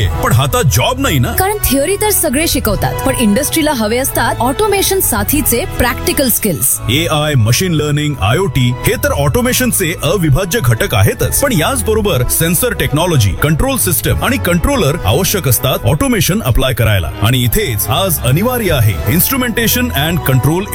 पण हातात जॉब नाही ना. कारण थिअरी तर सगळे शिकवतात, पण इंडस्ट्रीला हवे असतात ऑटोमेशन साथीचे practical skills. AI, machine learning, IoT हे तर ऑटोमेशनचे अविभाज्य घटक आहेतच, पण याच बरोबर सेन्सर टेक्नॉलॉजी, कंट्रोल सिस्टम आणि कंट्रोलर आवश्यक असतात ऑटोमेशन अप्लाय करायला. आणि इथेच आज अनिवार्य आहे इन्स्ट्रुमेंटेशन अँड कंट्रोल